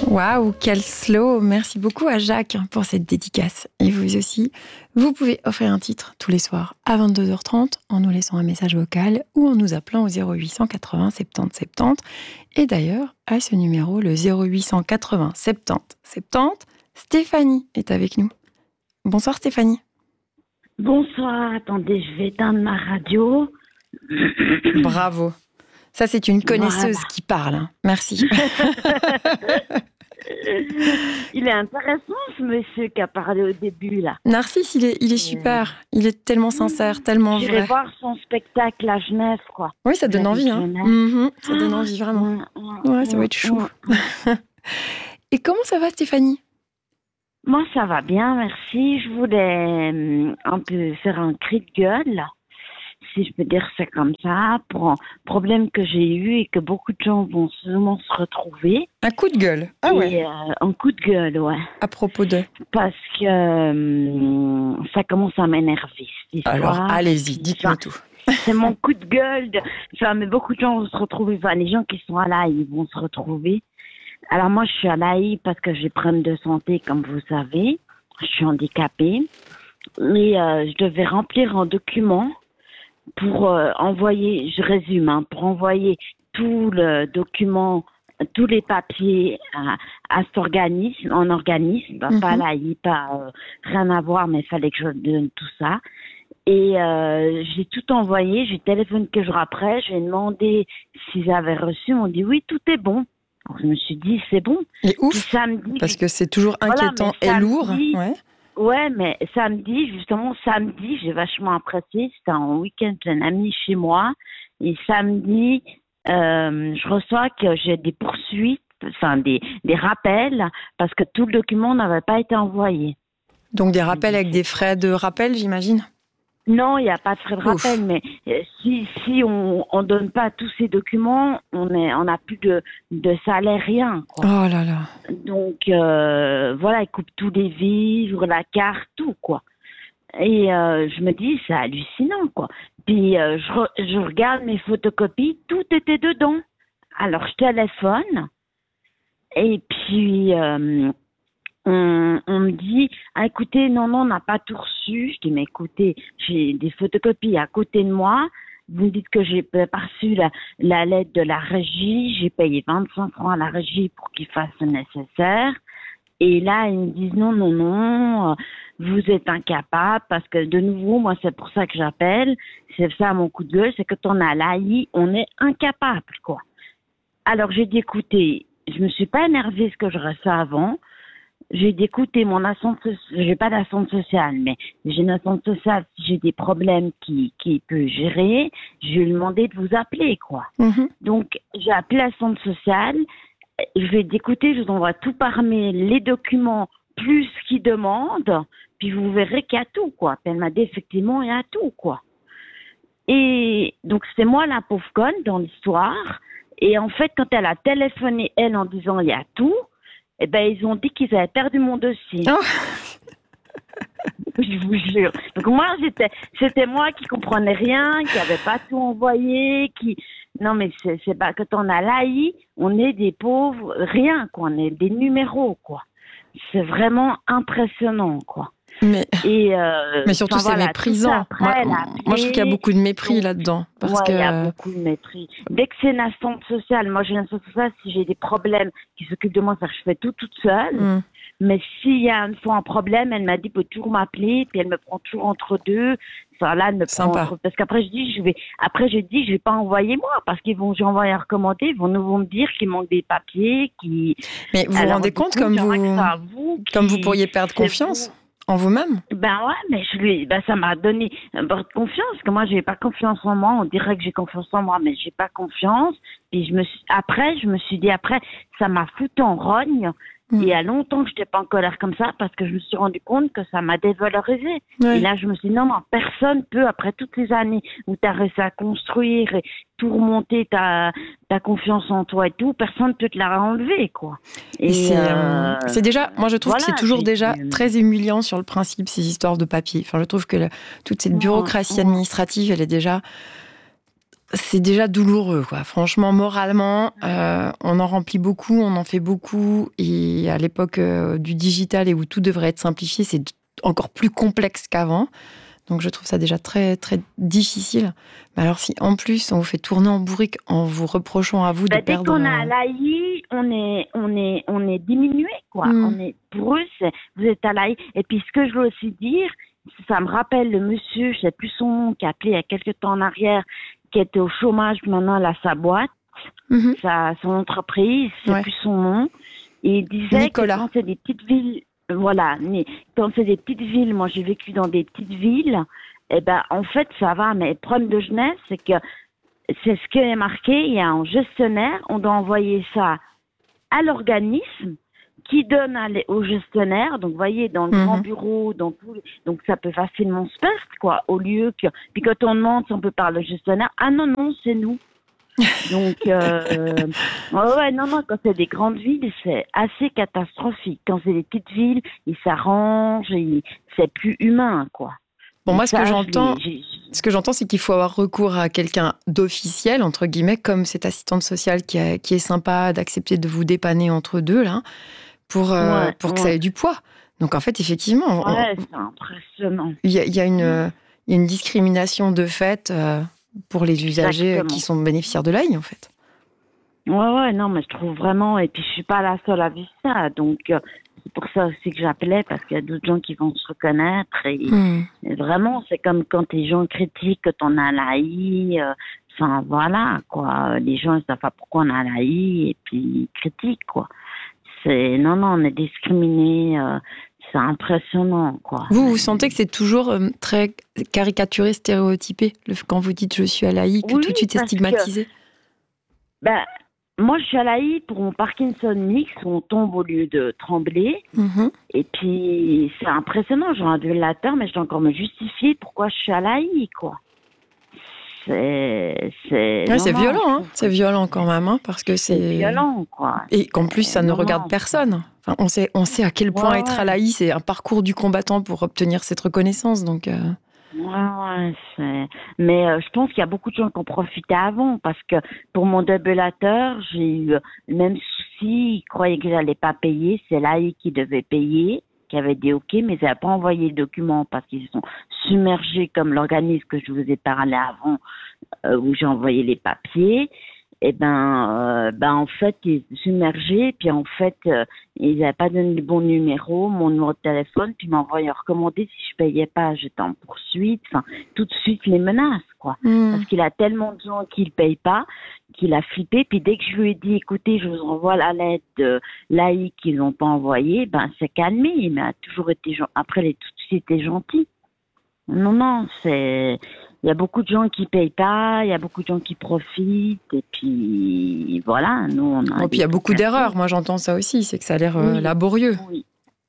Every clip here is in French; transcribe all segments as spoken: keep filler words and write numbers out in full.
Waouh, quel slow. Merci beaucoup à Jacques pour cette dédicace. Et vous aussi, vous pouvez offrir un titre tous les soirs à vingt-deux heures trente en nous laissant un message vocal ou en nous appelant au zéro huit cent quatre-vingts soixante-dix soixante-dix. Et d'ailleurs, à ce numéro, le zéro huit cent quatre-vingts soixante-dix soixante-dix, Stéphanie est avec nous. Bonsoir Stéphanie. Bonsoir, attendez, je vais éteindre ma radio. Bravo. Ça, c'est une connaisseuse voilà. qui parle. Hein. Merci. Il est intéressant, ce monsieur qui a parlé au début, là. Narcisse, il est, il est super. Il est tellement sincère, tellement je vrai. Je vais voir son spectacle à Genève, quoi. Oui, ça donne envie. Hein. Mmh, ça donne envie, vraiment. Ouais, ça va être chou. Et comment ça va, Stéphanie ? Moi, ça va bien, merci. Je voulais un peu faire un cri de gueule, si je peux dire ça comme ça, pour un problème que j'ai eu et que beaucoup de gens vont sûrement se retrouver. Un coup de gueule. Ah ouais. Et, euh, un coup de gueule, ouais. À propos de. Parce que euh, ça commence à m'énerver. Alors, allez-y, dites-moi enfin, tout. C'est mon coup de gueule. De... Enfin, mais beaucoup de gens vont se retrouver. Enfin, les gens qui sont à l'A I vont se retrouver. Alors moi, je suis à l'A I parce que j'ai problème de santé, comme vous savez. Je suis handicapée. Et euh, je devais remplir un document pour euh, envoyer, je résume, hein, pour envoyer tout le document, tous les papiers à, à cet organisme, en organisme, bah, mm-hmm. pas l'A I, pas euh, rien à voir, mais il fallait que je donne tout ça. Et euh, j'ai tout envoyé, j'ai téléphoné quelques jours après, j'ai demandé s'ils avaient reçu, ils m'ont dit oui, tout est bon. Alors, je me suis dit c'est bon. Et ouf, samedi, parce que c'est toujours inquiétant voilà, et samedi, lourd. Ouais. Ouais, mais samedi, justement, samedi, j'ai vachement apprécié. C'était un week-end d'un ami chez moi. Et samedi, euh, je reçois que j'ai des poursuites, enfin des, des rappels, parce que tout le document n'avait pas été envoyé. Donc des rappels avec des frais de rappel, j'imagine ? Non, il n'y a pas de frais de Ouf. rappel, mais si si on on donne pas tous ces documents, on est on n'a plus de de salaire, rien. Quoi. Oh là là. Donc euh, voilà, ils coupent tous les vivres, la carte, tout quoi. Et euh, je me dis c'est hallucinant quoi. Puis euh, je re, je regarde mes photocopies, tout était dedans. Alors je téléphone et puis. Euh, On, on me dit, ah, écoutez, non, non, on n'a pas tout reçu. Je dis, mais écoutez, j'ai des photocopies à côté de moi. Vous me dites que j'ai pas reçu la, la lettre de la régie. J'ai payé vingt-cinq francs à la régie pour qu'ils fassent le nécessaire. Et là, ils me disent, non, non, non, vous êtes incapable parce que, de nouveau, moi, c'est pour ça que j'appelle. C'est ça mon coup de gueule, c'est que quand on a l'A I, on est incapable, quoi. Alors, j'ai dit, écoutez, je me suis pas énervée ce que j'aurais fait avant. J'ai dit, écoutez, mon assurance, j'ai pas d'assurance sociale, mais j'ai une assurance sociale, si j'ai des problèmes qui, qui peut gérer, je vais lui demander de vous appeler, quoi. Mm-hmm. Donc, j'ai appelé l'assurance sociale, je vais dire, écoutez, je vous envoie tout par mail, les documents, plus ce qu'ils demandent, puis vous verrez qu'il y a tout, quoi. Puis elle m'a dit, effectivement, il y a tout, quoi. Et donc, c'est moi la pauvre conne dans l'histoire, et en fait, quand elle a téléphoné, elle, en disant, il y a tout, eh ben, ils ont dit qu'ils avaient perdu mon dossier. Oh. Je vous jure. Donc moi, j'étais, c'était moi qui comprenais rien, qui n'avait pas tout envoyé, qui, non mais c'est, c'est pas, quand on a l'A I, on est des pauvres, rien, quoi. On est des numéros, quoi. C'est vraiment impressionnant, quoi. Mais, et euh, mais surtout, c'est voilà, méprisant. Après, moi, appelé, moi, je trouve qu'il y a beaucoup de mépris donc, là-dedans. Parce ouais, que... il y a beaucoup de mépris. Dès que c'est une assistante sociale, moi, j'ai une assistante sociale, si j'ai des problèmes qui s'occupent de moi, ça, je fais tout toute seule. Mm. Mais s'il y a une fois un problème, elle m'a dit, peut toujours m'appeler, puis elle me prend toujours entre deux. Ça, là, elle me prend entre... Parce qu'après, je dis, je vais, après, je dis, je vais pas envoyer moi, parce qu'ils vont, j'ai envoyé un recommandé, ils vont nous vont me dire qu'il manque des papiers, qui. Mais vous vous rendez compte comme vous, vous qui... comme vous pourriez perdre confiance? Vous... En vous-même? Ben ouais, mais je lui, ben ça m'a donné un peu de confiance, parce que moi j'ai pas confiance en moi. On dirait que j'ai confiance en moi, mais j'ai pas confiance. Et je me suis, après, je me suis dit après, ça m'a foutu en rogne. Mmh. Il y a longtemps que j'étais pas en colère comme ça, parce que je me suis rendu compte que ça m'a dévalorisé. Ouais. Et là, je me suis dit non, non, personne peut, après toutes les années où t'as réussi à construire et tout remonter ta, ta confiance en toi et tout, personne peut te la enlever, quoi. Et, et c'est, euh, c'est déjà, moi je trouve voilà, que c'est toujours déjà euh... très humiliant sur le principe, ces histoires de papier. Enfin, je trouve que le, toute cette bureaucratie administrative, elle est déjà c'est déjà douloureux, quoi. Franchement, moralement, euh, on en remplit beaucoup, on en fait beaucoup. Et à l'époque euh, du digital et où tout devrait être simplifié, c'est encore plus complexe qu'avant. Donc, je trouve ça déjà très, très difficile. Mais alors, si en plus, on vous fait tourner en bourrique en vous reprochant à vous bah, de dès perdre... qu'on a l'A I, on est, on est, on est diminué, quoi. Mm. On est, pour eux, c'est, vous êtes à l'A I. Et puis, ce que je veux aussi dire, ça me rappelle le monsieur, je sais plus son nom, qui a appelé il y a quelques temps en arrière, qui était au chômage, maintenant, elle a sa boîte, Mm-hmm. sa, son entreprise, je sais Ouais. plus son nom. Et il disait Nicolas. que quand c'est des petites villes, voilà, mais quand c'est des petites villes, moi j'ai vécu dans des petites villes, eh ben, en fait, ça va, mais le problème de Genève, c'est que c'est ce qui est marqué, il y a un gestionnaire, on doit envoyer ça à l'organisme qui donne à les- au gestionnaire, donc vous voyez, dans le Mhm. grand bureau, dans tout, donc ça peut facilement se perdre, quoi, au lieu que, puis quand on demande si on peut parler au gestionnaire, ah non, non, c'est nous. Donc, euh, ouais, ouais, non, non, quand c'est des grandes villes, c'est assez catastrophique. Quand c'est des petites villes, ils s'arrangent, ils- c'est plus humain, quoi. Bon, moi, ce Ça, que je j'entends, l'ai- j'ai- ce que j'entends, c'est qu'il faut avoir recours à quelqu'un d'officiel, entre guillemets, comme cette assistante sociale qui, a- qui est sympa d'accepter de vous dépanner entre deux, là, pour, euh, Ouais, pour que ça ouais. ait du poids. Donc, en fait, effectivement, on- Ouais, c'est impressionnant. il y a, il y a une, euh, il y a une discrimination de fait euh, pour les usagers Exactement. qui sont bénéficiaires de l'A I, en fait. Ouais, ouais, non, mais je trouve vraiment, et puis je suis pas la seule à vivre ça, donc euh, c'est pour ça aussi que j'appelais, parce qu'il y a d'autres gens qui vont se reconnaître, et, Hmm. et vraiment, c'est comme quand les gens critiquent que ton a l'A I, euh, enfin voilà, quoi, les gens ils savent pas pourquoi on a l'A I, et puis ils critiquent, quoi. C'est, non, non, on est discriminés, euh, c'est impressionnant, quoi. Vous, vous sentez que c'est toujours euh, très caricaturé, stéréotypé, le, quand vous dites « je suis à l'A I », que Oui, tout de suite c'est parce que- stigmatisé? Ben, moi je suis à l'A I pour mon Parkinson mix, où on tombe au lieu de trembler. Mhm. Et puis, c'est impressionnant, j'ai un défibrillateur, mais je dois encore me justifier pourquoi je suis à l'A I, quoi. C'est... C'est, Ouais, non, c'est non, violent, je hein. trouve C'est que violent quand même, hein, parce que c'est c'est... violent, quoi. Et qu'en plus, ça ne Non, regarde non. personne. Enfin, on sait, on sait à quel point Ouais, être ouais. à l'A I, c'est un parcours du combattant pour obtenir cette reconnaissance. Donc, euh, Ouais, ouais, c'est... Mais euh, je pense qu'il y a beaucoup de gens qui ont profité avant, parce que pour mon défibrillateur, j'ai eu le même souci, ils croyaient que j'allais pas payer, c'est l'A I qui devait payer, qui avait dit OK, mais ils n'avaient pas envoyé le document parce qu'ils sont submergés comme l'organisme que je vous ai parlé avant, euh, où j'ai envoyé les papiers. Et ben, euh, ben en fait, ils étaient submergés, puis en fait, euh, ils n'avaient pas donné le bon numéro, mon numéro de téléphone, puis ils m'envoyaient recommander si je payais pas, j'étais en poursuite. Enfin, tout de suite les menaces, quoi. hmm. Parce qu'il a tellement de gens qui ne payent pas, qu'il a flippé. Puis dès que je lui ai dit, écoutez, je vous envoie la lettre de l'A I qu'ils n'ont pas envoyée, ben c'est calmé. Il a toujours été gentil. Après, il a tout de suite été gentil. Non, non, c'est... Il y a beaucoup de gens qui payent pas, il y a beaucoup de gens qui profitent, et puis voilà, nous on a... Et puis il y a beaucoup d'erreurs, moi j'entends ça aussi, c'est que ça a l'air euh, Oui. laborieux. Oui.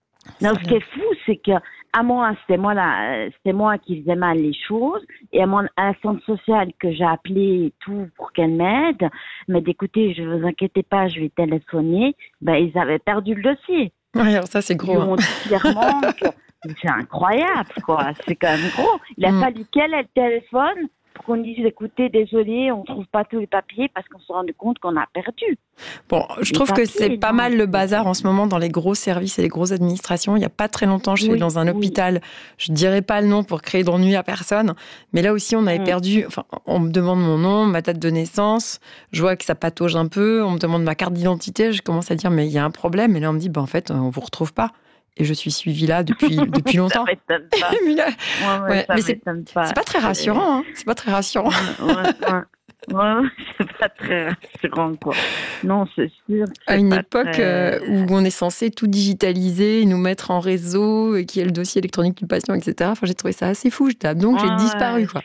Ça Non, a ce qui est fou, c'est que à moi, c'était moi là, euh, c'était moi qui faisais mal les choses, et à mon assistante sociale que j'ai appelé et tout pour qu'elle m'aide, m'a dit écoutez, je vous inquiétez pas, je vais téléphoner. Ben ils avaient perdu le dossier. Ouais, alors ça c'est Ils gros. lui hein. ont dit clairement que c'est incroyable, quoi. C'est quand même gros. Il a Mm. fallu qu'elle ait le téléphone pour qu'on dise écoutez, désolé, on trouve pas tous les papiers parce qu'on s'est rendu compte qu'on a perdu. Bon, je Les trouve que papiers, c'est pas non. mal le bazar en ce moment dans les gros services et les grosses administrations. Il n'y a pas très longtemps, je suis Oui, dans un oui. hôpital. Je dirais pas le nom pour créer d'ennui à personne. Mais là aussi, on avait Mm. perdu. Enfin, on me demande mon nom, ma date de naissance. Je vois que ça patauge un peu. On me demande ma carte d'identité. Je commence à dire, mais il y a un problème. Et là, on me dit, bah, en fait, on vous retrouve pas. Et je suis suivie là depuis, depuis longtemps. Ça m'étonne pas. Mais là, Ouais, ouais, ouais, ça mais c'est- m'étonne pas. c'est pas très rassurant. Hein. C'est pas très rassurant. Ouais, ouais, ouais. Ouais, c'est pas très rassurant, quoi. Non, c'est sûr. que À c'est une pas époque très- euh, où on est censé tout digitaliser, nous mettre en réseau, et qu'il y ait le dossier électronique du patient, et cetera. Enfin, j'ai trouvé ça assez fou. J'étais, ah, donc j'ai Ouais, disparu, ouais, quoi.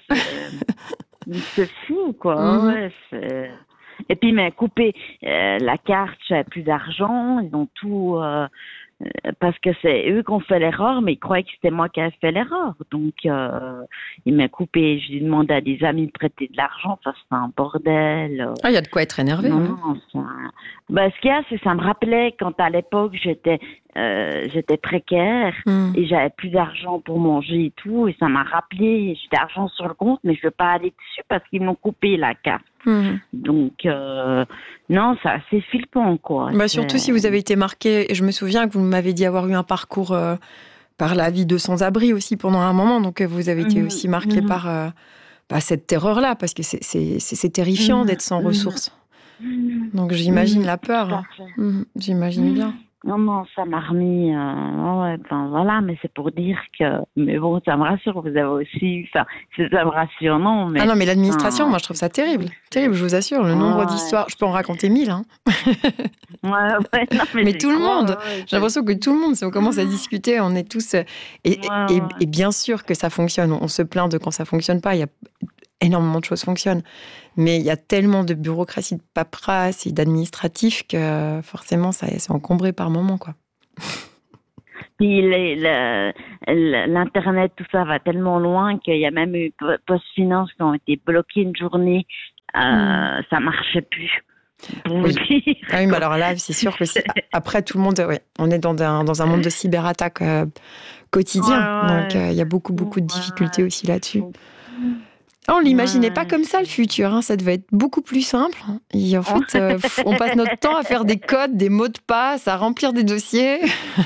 c'est- C'est fou, quoi. Mhm. Ouais, c'est... Et puis, mais couper euh, la carte, j'avais plus d'argent. Ils ont tout, euh, parce que c'est eux qui ont fait l'erreur, mais ils croyaient que c'était moi qui avais fait l'erreur. Donc, euh, il m'a coupé. Je lui ai demandé à des amis de prêter de l'argent. Enfin, c'était un bordel. Ah, il y a de quoi être énervé. Non, Ouais. non, ça... Ben, ce qu'il y a, c'est que ça me rappelait quand à l'époque, j'étais, euh, j'étais précaire Mm. et j'avais plus d'argent pour manger et tout. Et ça m'a rappelé, j'ai d'argent sur le compte, mais je veux pas aller dessus parce qu'ils m'ont coupé la carte. Mm. Donc, euh, non, c'est assez flippant, quoi. Bah, C'est- surtout si vous avez été marqué, et je me souviens que vous m'avez dit avoir eu un parcours euh, par la vie de sans-abri aussi pendant un moment, donc euh, vous avez été Mhm, aussi marqué mhm, par, euh, par cette terreur-là, parce que c'est, c'est, c'est, c'est terrifiant mhm, d'être sans mhm, ressources. mhm, Donc j'imagine mhm, la peur. tout à Hein. fait. Mhm, j'imagine bien. Non, non, ça m'a remis. Euh, ouais, enfin voilà, mais c'est pour dire que. Mais bon, ça me rassure. Vous avez aussi. Enfin, c'est- ça me rassure, non, mais. Ah non, mais l'administration, Enfin, moi je trouve ça terrible. Terrible, je vous assure, le nombre ouais, d'histoires, je peux en raconter mille. Hein. ouais, ouais, non, mais, Mais j'y tout le crois, monde, ouais, ouais, j'ai l'impression que tout le monde, si on commence à discuter, on est tous... euh, Et, ouais, et, ouais. et bien sûr que ça fonctionne, on se plaint de quand ça fonctionne pas, il y a énormément de choses qui fonctionnent. Mais il y a tellement de bureaucratie, de paperasse et d'administratif que forcément, ça, c'est encombré par moment, quoi. Puis les- le- le- l'internet, tout ça va tellement loin qu'il y a même eu Po- Post Finance qui ont été bloqués une journée. Euh, Mm. Ça marchait plus. Pour vous Oui. dire. Ah oui, mais alors là, c'est sûr que c'est... après, tout le monde, ouais, on est dans un, dans un monde de cyberattaques euh, quotidien. Ouais, Donc, euh, il y a beaucoup, beaucoup de ouais, difficultés ouais. aussi là-dessus. Ouais, Ah, on l'imaginait pas ouais, comme ça, le futur. Hein. Ça devait être beaucoup plus simple. Et en fait, euh, pff, on passe notre temps à faire des codes, des mots de passe, à remplir des dossiers.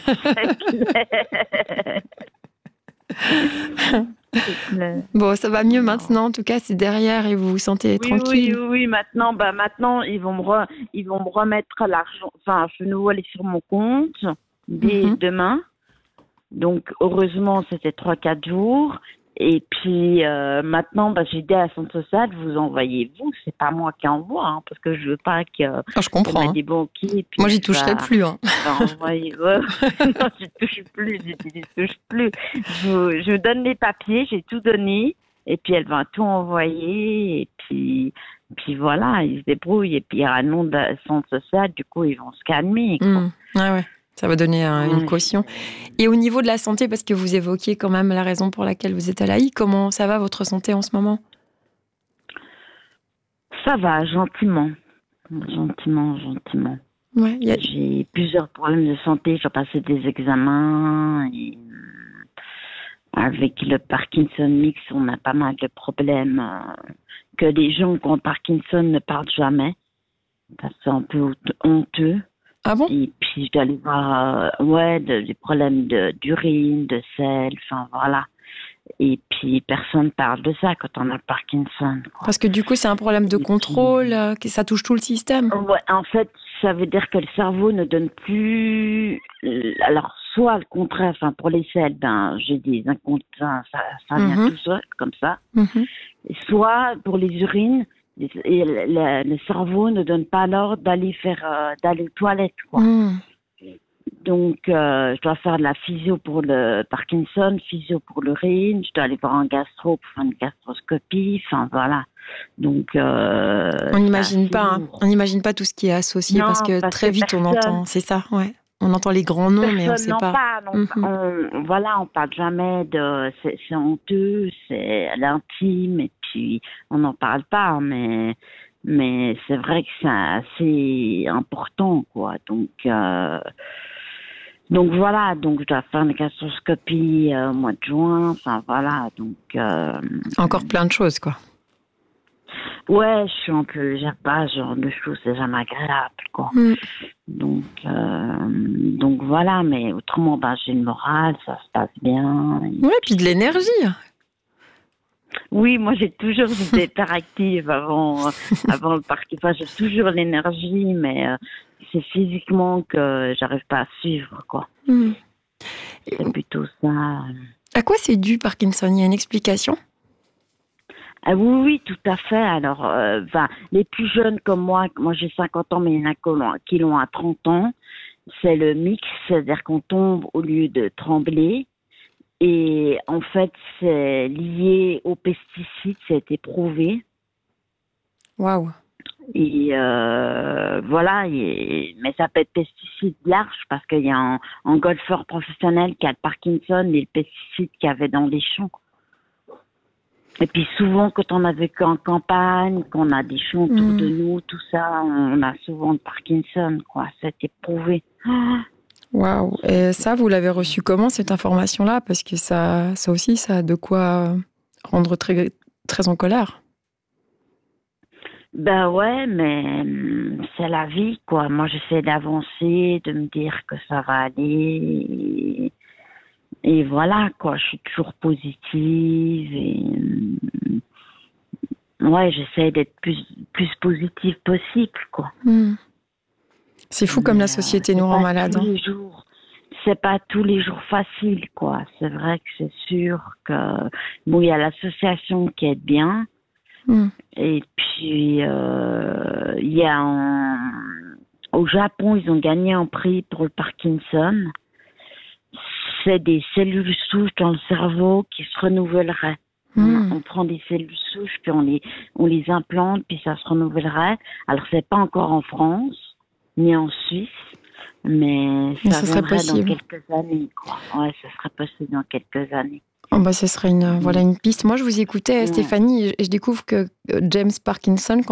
c'est clair. Bon, ça va mieux maintenant. En tout cas, c'est derrière et vous vous sentez Oui, oui, tranquille. oui, oui, maintenant, bah, maintenant, ils vont me, re- ils vont me remettre l'argent, enfin, je vais nouveau aller sur mon compte dès Mhm. demain. Donc, heureusement, c'était trois, quatre jours. Et puis, euh, maintenant, bah, j'ai dit à la centre sociale, vous envoyez vous, c'est pas moi qui envoie, hein, parce que je veux pas que, Ah, je comprends. on Hein. m'a dit, bon, ok, puis Moi, j'y je toucherai vais- plus. Hein. je vais envoyer, ouais. Non, je touche plus, je je touche plus. Je, vous- je vous donne les papiers, j'ai tout donné, et puis elle va tout envoyer, et puis, puis voilà, ils se débrouillent, et puis il y aura le nom de la centre sociale, du coup, ils vont se calmer, quoi. Mmh. Ah ouais. Ça va donner un- une Ouais. caution. Et au niveau de la santé, parce que vous évoquiez quand même la raison pour laquelle vous êtes à l'A I, comment ça va votre santé en ce moment ? Ça va, gentiment. Gentiment, gentiment. Ouais, y a- J'ai plusieurs problèmes de santé. J'ai passé des examens. Et, euh, avec le Parkinson mix, on a pas mal de problèmes euh, que les gens qui ont Parkinson ne parlent jamais. Ça, c'est un peu honte- honteux. Ah bon ? Et puis, je dois aller voir euh, ouais, de- des problèmes de, d'urine, de sel, enfin voilà. Et puis, personne parle de ça quand on a Parkinson, quoi. Parce que du coup, c'est un problème de Et contrôle, euh, que ça touche tout le système. Ouais, en fait, ça veut dire que le cerveau ne donne plus. Alors, soit le contraire, enfin, pour les selles, ben, j'ai des incontinences, ça, ça vient Mhm. tout seul, comme ça. Mhm. Soit pour les urines, et le, le- le cerveau ne donne pas l'ordre d'aller faire, euh, d'aller aux toilettes, quoi. Mmh. Donc, euh, je dois faire de la physio pour le Parkinson, physio pour l'urine. Je dois aller voir un gastro pour faire une gastroscopie. Enfin, voilà. Donc, euh, On n'imagine c'est pas, hein. lourd. On n'imagine pas tout ce qui est associé Non, parce que parce très que vite on personne- entend, c'est ça, ouais. On entend les grands noms, mais on Personne sait n'en pas. parle. On, Mhm. on- voilà, on parle jamais de. C'est, c'est honteux, c'est l'intime, et puis on n'en parle pas, mais mais c'est vrai que c'est assez important, quoi. Donc euh, donc voilà, donc je dois faire une gastroscopie euh, au mois de juin. Enfin voilà, donc euh, Encore plein de choses, quoi. ouais, je suis un peu, j'aime pas ce genre de choses, c'est jamais agréable, quoi. Mm. Donc, euh, donc voilà, mais autrement, ben, j'ai le moral, ça se passe bien. Et- Ouais, puis de l'énergie. Oui, moi j'ai toujours été hyperactive avant, euh, avant le parc. Enfin, j'ai toujours l'énergie, mais euh, c'est physiquement que j'arrive pas à suivre, quoi. Mm. C'est plutôt ça. À quoi c'est dû Parkinson ? Il y a une explication ? Ah oui, oui, tout à fait. Alors, euh, ben, les plus jeunes comme moi, moi j'ai cinquante ans, mais il y en a qui l'ont- qui l'ont à trente ans, c'est le mix, c'est-à-dire qu'on tombe au lieu de trembler. Et en fait, c'est lié aux pesticides, ça a été prouvé. Waouh. Et euh, voilà, et, mais ça peut être pesticide large parce qu'il y a un, un golfeur professionnel qui a le Parkinson et le pesticide qu'il y avait dans les champs. Et puis souvent, quand on a vécu en campagne, qu'on a des champs autour Mmh. de nous, tout ça, on a souvent le Parkinson, quoi. C'est éprouvé. Waouh. Et ça, vous l'avez reçu comment, cette information-là? Parce que ça, ça aussi, ça a de quoi rendre très, très en colère. Ben ouais, mais hum, c'est la vie, quoi. Moi, j'essaie d'avancer, de me dire que ça va aller. Et, et voilà, quoi. Je suis toujours positive et hum, ouais, j'essaie d'être plus plus positive possible, quoi. Mmh. C'est fou comme Mais la euh, société c'est nous rend pas malades. tous Hein. les jours. C'est pas tous les jours facile, quoi. C'est vrai que c'est sûr que bon, il y a l'association qui aide bien. Mmh. Et puis, euh, il y a un... au Japon, ils ont gagné un prix pour le Parkinson. C'est des cellules souches dans le cerveau qui se renouvelleraient. Mmh. On, on prend des cellules souches, puis on les, on les implante, puis ça se renouvellerait. Alors, c'est pas encore en France, ni en Suisse, mais Mais ça ça serait viendrait dans possible. quelques années, quoi. Ouais, ça serait possible dans quelques années. Oh bah, ce serait une, voilà, une piste. Moi, je vous écoutais, Ouais. Stéphanie, et je découvre que James Parkinson,